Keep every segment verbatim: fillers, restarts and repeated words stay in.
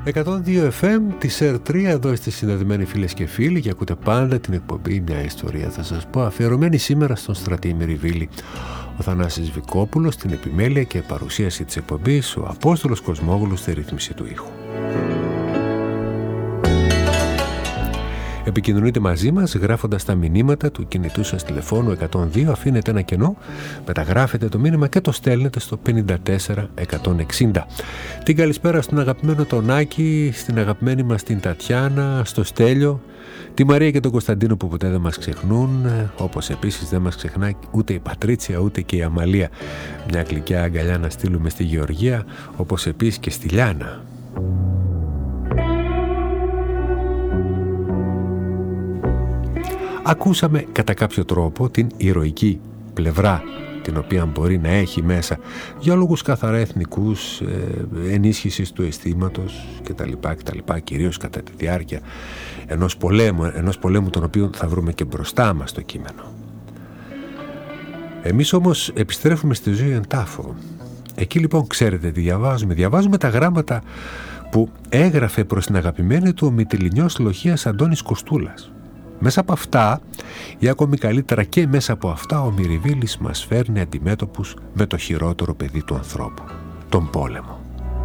εκατόν δύο εφ εμ της αρ τρία, εδώ είστε συνδεδεμένοι φίλες και φίλοι και ακούτε πάντα την εκπομπή Μια Ιστορία. Θα σας πω, αφιερωμένη σήμερα στον Στρατή Μυριβίλη. Ο Θανάσης Βικόπουλος στην επιμέλεια και παρουσίαση της εκπομπής, ο Απόστολος Κοσμόγλους στη ρύθμιση του ήχου. Επικοινωνείτε μαζί μας γράφοντας τα μηνύματα του κινητού σας τηλεφώνου εκατόν δύο, αφήνετε ένα κενό, μεταγράφετε το μήνυμα και το στέλνετε στο πενήντα τέσσερα εκατόν εξήντα. Την καλησπέρα στον αγαπημένο τον Άκη, στην αγαπημένη μας την Τατιάνα, στο Στέλιο, τη Μαρία και τον Κωνσταντίνο που ποτέ δεν μας ξεχνούν, όπως επίσης δεν μας ξεχνά ούτε η Πατρίτσια ούτε και η Αμαλία. Μια γλυκιά αγκαλιά να στείλουμε στη Γεωργία, όπως επίσης και στη Λιάνα. Ακούσαμε κατά κάποιο τρόπο την ηρωική πλευρά την οποία μπορεί να έχει μέσα για λόγους καθαρά εθνικούς, ενίσχυσης του αισθήματος κτλ, κτλ, κυρίως κατά τη διάρκεια ενός πολέμου, ενός πολέμου τον οποίο θα βρούμε και μπροστά μας το κείμενο. Εμείς όμως επιστρέφουμε στη ζωή εν τάφο. Εκεί λοιπόν ξέρετε τι διαβάζουμε. Διαβάζουμε τα γράμματα που έγραφε προς την αγαπημένη του ο Μυτιληνιός Λοχίας Αντώνης Κοστούλας. Μέσα από αυτά, ή ακόμη καλύτερα και μέσα από αυτά, ο Μυριβίλης μας φέρνει αντιμέτωπους με το χειρότερο παιδί του ανθρώπου, τον πόλεμο.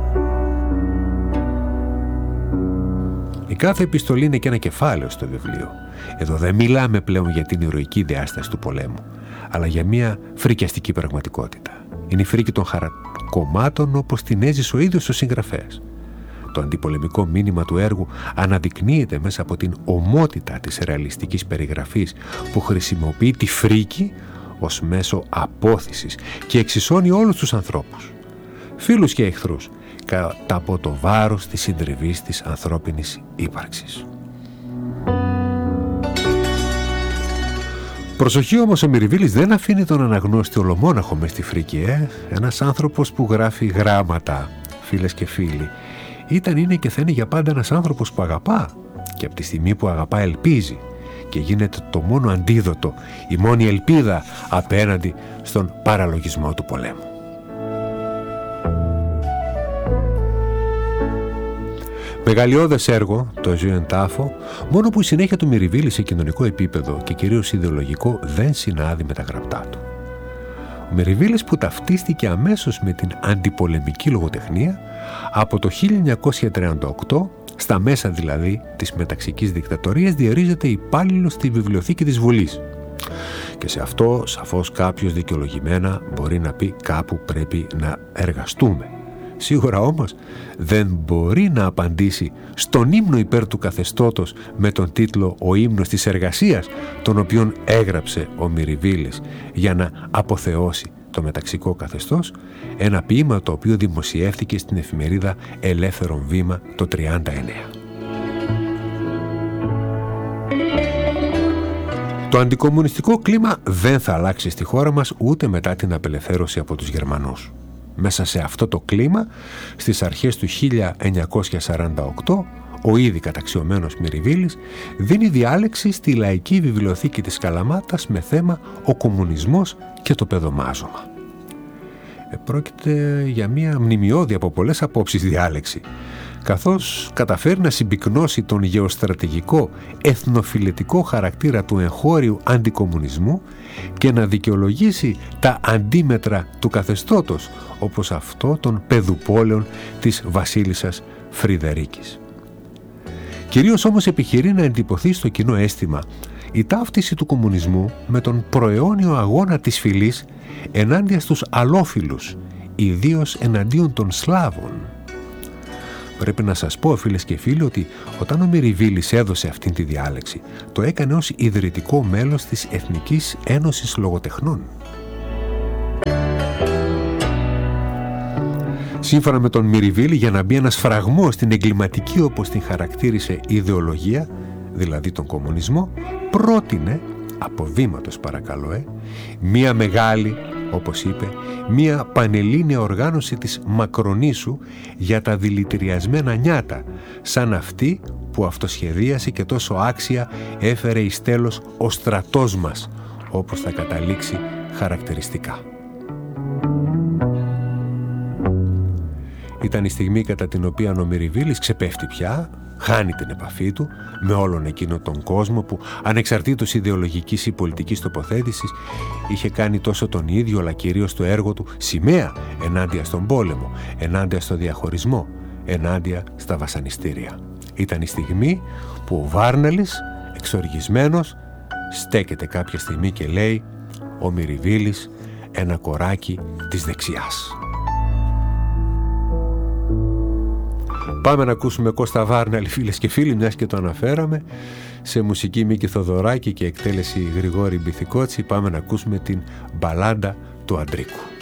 Η κάθε επιστολή είναι και ένα κεφάλαιο στο βιβλίο. Εδώ δεν μιλάμε πλέον για την ηρωική διάσταση του πολέμου, αλλά για μια φρικιαστική πραγματικότητα. Είναι η φρίκη των χαρακομμάτων όπως την έζησε ο ίδιος ο συγγραφέας. Το αντιπολεμικό μήνυμα του έργου αναδεικνύεται μέσα από την ομότητα της ρεαλιστικής περιγραφής που χρησιμοποιεί τη φρίκη ως μέσο απόθυσης και εξισώνει όλους τους ανθρώπους, φίλους και εχθρούς, κατά από το βάρος της συντριβής της ανθρώπινης ύπαρξης. Προσοχή όμως, ο Μυριβίλης δεν αφήνει τον αναγνώστη ολομόναχο μες στη φρίκη, ε? Ένας άνθρωπος που γράφει γράμματα, φίλες και φίλοι, ήταν, είναι και θα είναι για πάντα ένας άνθρωπος που αγαπά και από τη στιγμή που αγαπά ελπίζει και γίνεται το μόνο αντίδοτο, η μόνη ελπίδα απέναντι στον παραλογισμό του πολέμου. Μεγαλειώδες έργο, το «Ζωή εν τάφο», μόνο που η συνέχεια του Μυριβίλη σε κοινωνικό επίπεδο και κυρίως ιδεολογικό δεν συνάδει με τα γραπτά του. Ο Μυριβίλης, που ταυτίστηκε αμέσως με την αντιπολεμική λογοτεχνία από το χίλια εννιακόσια τριάντα οκτώ, στα μέσα δηλαδή της μεταξικής δικτατορίας, διορίζεται υπάλληλος στη βιβλιοθήκη της Βουλής. Και σε αυτό σαφώς κάποιος δικαιολογημένα μπορεί να πει κάπου πρέπει να εργαστούμε. Σίγουρα όμως δεν μπορεί να απαντήσει στον ύμνο υπέρ του καθεστώτος με τον τίτλο «Ο ύμνος της εργασίας», τον οποίον έγραψε ο Μυριβίλης για να αποθεώσει το μεταξικό καθεστώς, ένα ποίημα το οποίο δημοσιεύθηκε στην εφημερίδα Ελεύθερον Βήμα το τριάντα εννέα. Το αντικομμουνιστικό κλίμα δεν θα αλλάξει στη χώρα μας ούτε μετά την απελευθέρωση από τους Γερμανούς. Μέσα σε αυτό το κλίμα, στις αρχές του χίλια εννιακόσια σαράντα οκτώ, ο ήδη καταξιωμένος Μυριβίλης δίνει διάλεξη στη Λαϊκή Βιβλιοθήκη της Καλαμάτας με θέμα «Ο κομμουνισμός και το παιδομάζωμα». Πρόκειται για μια μνημειώδη από πολλές απόψεις διάλεξη, καθώς καταφέρει να συμπυκνώσει τον γεωστρατηγικό εθνοφιλετικό χαρακτήρα του εγχώριου αντικομμουνισμού και να δικαιολογήσει τα αντίμετρα του καθεστώτος, όπως αυτό των παιδουπόλεων της βασίλισσας Φρυδερίκης. Κυρίως όμως επιχειρεί να εντυπωθεί στο κοινό αίσθημα η ταύτιση του κομμουνισμού με τον προαιώνιο αγώνα της φυλής ενάντια στους αλόφιλους, ιδίως εναντίον των Σλάβων. Πρέπει να σας πω, φίλες και φίλοι, ότι όταν ο Μυριβίλης έδωσε αυτήν τη διάλεξη, το έκανε ως ιδρυτικό μέλος της Εθνικής Ένωσης Λογοτεχνών. Σύμφωνα με τον Μυριβίλη, για να μπει ένας φραγμός στην εγκληματική, όπως την χαρακτήρισε, ιδεολογία, δηλαδή τον κομμουνισμό, πρότεινε, από βήματος παρακαλώ, ε, μία μεγάλη, όπως είπε, μία πανελλήνια οργάνωση της Μακρονήσου για τα δηλητηριασμένα νιάτα, σαν αυτή που αυτοσχεδίασε και τόσο άξια έφερε εις τέλος ο στρατός μας, όπως θα καταλήξει χαρακτηριστικά. Ήταν η στιγμή κατά την οποία ο Μυριβίλης ξεπέφτει πια, χάνει την επαφή του με όλον εκείνο τον κόσμο που ανεξαρτήτως ιδεολογικής ή πολιτικής τοποθέτησης είχε κάνει τόσο τον ίδιο αλλά κυρίως το έργο του σημαία ενάντια στον πόλεμο, ενάντια στο διαχωρισμό, ενάντια στα βασανιστήρια. Ήταν η στιγμή που ο Βάρναλης, εξοργισμένος, στέκεται κάποια στιγμή και λέει «Ο Μυριβίλης, ένα κοράκι της δεξιάς». Πάμε να ακούσουμε Κώστα Βάρναλη, φίλες και φίλοι, μιας και το αναφέραμε, σε μουσική Μίκη Θοδωράκη και εκτέλεση Γρηγόρη Μπιθικότσι. Πάμε να ακούσουμε την μπαλάντα του Αντρίκου.